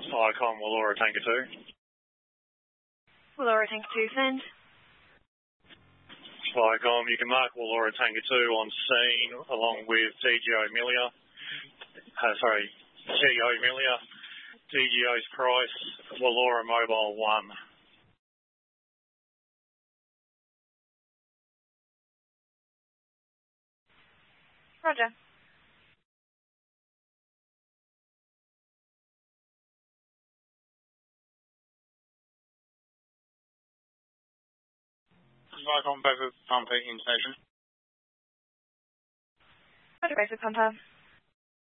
Icon Wallora Tanker 2. Wallora Tanker 2, send. Icon, you can mark Wallora Tanker 2 on scene along with DGO Milia. GO Milia, DGO's Price, Wallora Mobile 1. Roger. Icon Basic Pumper in station. Roger, Basic Pumper.